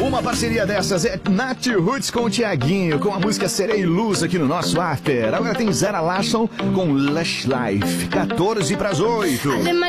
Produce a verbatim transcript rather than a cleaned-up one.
Uma parceria dessas é Nath Roots com o Thiaguinho, com a música Serei Luz aqui no nosso After. Agora tem Zara Larsson com Lush Life, quatorze para as oito.